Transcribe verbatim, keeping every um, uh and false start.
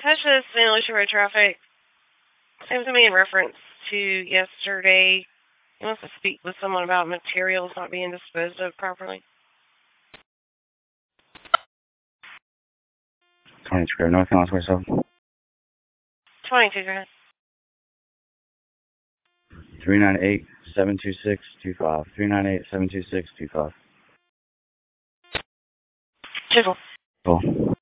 Tasha, Saint Lucia Road Traffic. Seems to me in reference to yesterday. He wants to speak with someone about materials not being disposed of properly. twenty Square North, Carolina, twenty-seven. twenty-two, go ahead. three nine eight, seven two six, two five. three nine eight, seven two six, two five. Chisel. Cool.